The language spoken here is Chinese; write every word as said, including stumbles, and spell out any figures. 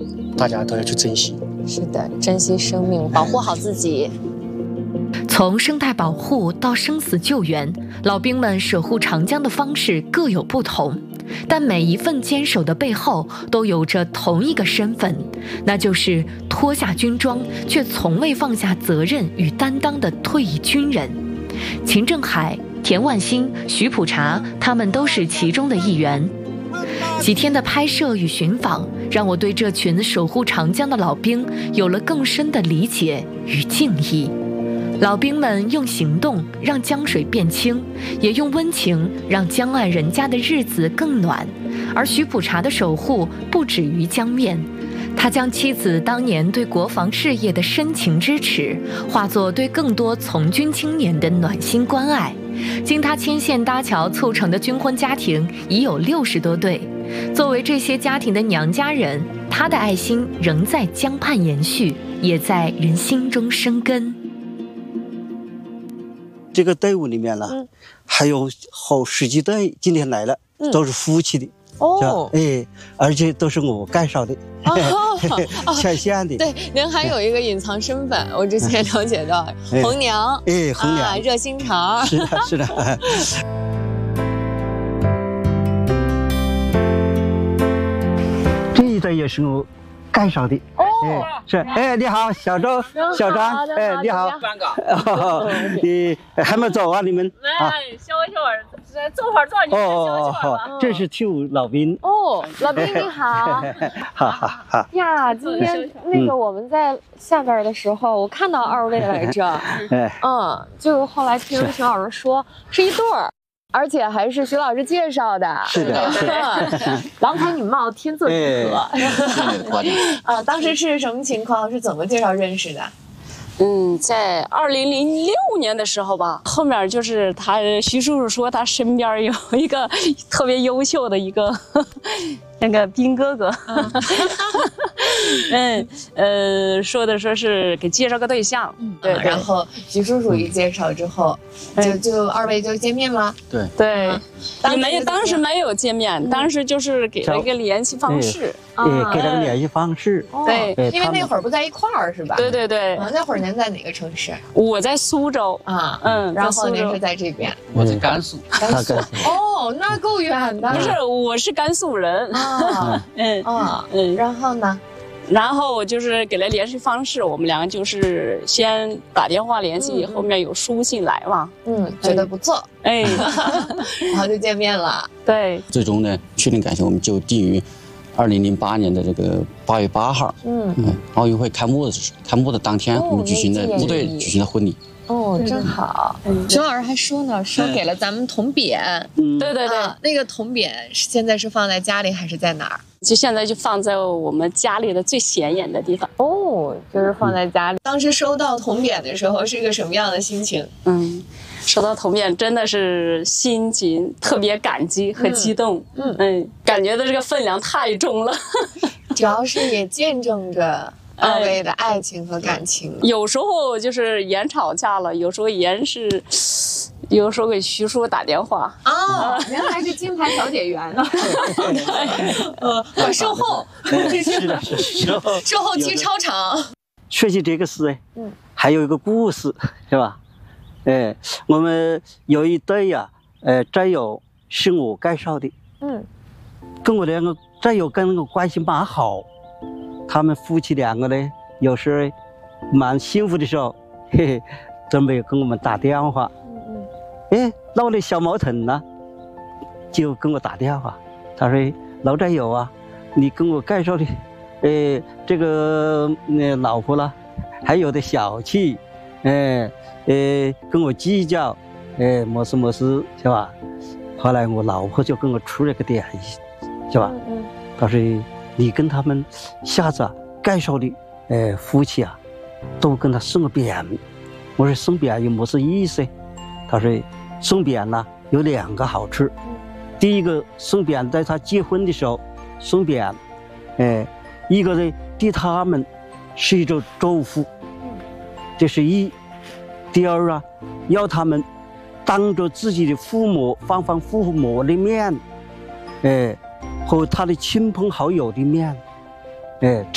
大家都要去珍惜。 是的，珍惜生命，保护好自己。 从生态保护到生死救援，老兵们守护长江的方式各有不同，但每一份坚守的背后都有着同一个身份，那就是脱下军装却从未放下责任与担当的退役军人。秦正海、田万兴、徐普查，他们都是其中的一员。几天的拍摄与寻访，让我对这群守护长江的老兵有了更深的理解与敬意。老兵们用行动让江水变清，也用温情让江岸人家的日子更暖。而徐普查的守护不止于江面，他将妻子当年对国防事业的深情支持，化作对更多从军青年的暖心关爱。经他牵线搭桥促成的军婚家庭已有六十多对。作为这些家庭的娘家人，他的爱心仍在江畔延续，也在人心中生根。 这个队伍里面呢，嗯、还有好十几对，今天来了，嗯、都是夫妻的。哦，哎，而且都是我介绍的，牵线的。 对，您还有一个隐藏身份，我之前了解到， 哎、 红娘， 哎，红娘， 啊、热心肠。 是的，是的。这一对也是我介绍的。哦，哎，是，哎，你好，小周，小张，哎，你好，哦，你还没走啊？你们？ 哎，小会小会，走会儿走，你小会小会吧。 这是替我老兵。 哦，老兵你好。 好好好。 呀，今天那个我们在下边的时候，我看到二位来着。哎。嗯，就后来听徐老师说是一对儿。而且还是徐老师介绍的， 是的，是的， 郎才女貌，天作之合。啊，当时是什么情况？是怎么介绍认识的？ 嗯，在二零零六年的时候吧，后面就是他徐叔叔说他身边有一个特别优秀的一个那个兵哥哥，嗯呃说的说是给介绍个对象， 嗯，对，然后徐叔叔一介绍之后，就就二位就见面了， 对对，也没当时没有见面，当时就是给了一个联系方式， 对，给了个联系方式， 对，因为那会儿不在一块儿是吧？ 对对对， 那会儿您在哪个城市？ 我在苏州啊，嗯，然后您是在这边， 我在甘肃， 甘肃，哦，那够远的， 不是，我是甘肃人。 啊，嗯啊嗯，然后呢？ 然后我就是给了联系方式，我们两个就是先打电话联系，嗯、后面有书信来往， 嗯，觉得不错， 哎， 然后就见面了。 对， 最终呢，确定感情我们就定于二零零八年的这个八月八号，嗯嗯，奥运会开幕的开幕的当天，哦、我们举行的部队举行的婚礼。 哦，真好。徐老师还说呢，说给了咱们铜匾。 嗯，对对对， 啊、那个铜匾现在是放在家里还是在哪儿？ 就现在就放在我们家里的最显眼的地方。 哦，就是放在家里。嗯、当时收到铜匾的时候是一个什么样的心情？ 嗯，收到铜匾真的是心情特别感激和激动。嗯 嗯, 嗯，感觉的这个分量太重了。 主要是也见证着二位的爱情和感情。 有时候就是严吵架了，有时候严是，有时候给徐叔打电话。 哦，原来是金牌调解员呢。呃，售后， 是的，是售后， 售后期超长。 说起这个事哎，嗯，还有一个故事是吧？哎，我们有一对呀、啊，呃，战友是我介绍的，嗯，跟我两个战友跟我关系蛮好。他们夫妻两个呢，有时候蛮幸福的时候，嘿嘿，准备跟我们打电话。嗯嗯。哎，闹了小矛盾了，就跟我打电话。他说：“老战友啊，你跟我介绍的，呃，这个那、呃、老婆了，还有点小气，哎、呃，呃，跟我计较，哎、呃，么事么事是吧？”后来我老婆就跟我出了个点，是吧？嗯嗯。他说。你跟他们下次啊介绍的呃夫妻啊，都跟他送个匾。我说送匾有么事意思？他说送匾呢有两个好处。第一个送匾在他结婚的时候送匾，呃，一个呢对他们是一种祝福，这是一。第二啊，要他们当着自己的父母、方方父母的面，呃。和他的亲朋好友的面，哎，